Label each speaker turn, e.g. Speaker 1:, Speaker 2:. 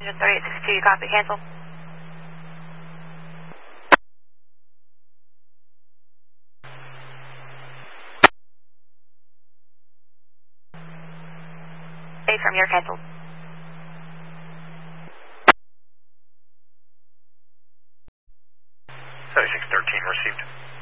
Speaker 1: 3862, you copy, cancel. From your cancel.
Speaker 2: 7613 received.